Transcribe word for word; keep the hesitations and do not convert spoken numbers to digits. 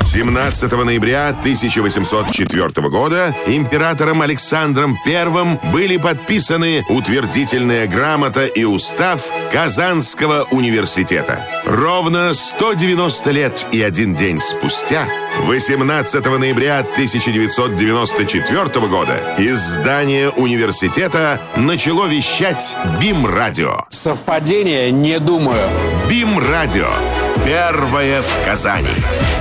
семнадцатого ноября тысяча восемьсот четвёртого года императором Александром Первым были подписаны утвердительная грамота и устав Казанского университета. Ровно сто девяносто лет и один день спустя, восемнадцатого ноября тысяча девятьсот девяносто четвёртого года, из здания университета начало вещать БИМ-радио. Совпадение? Не думаю. БИМ-радио. Первое в Казани.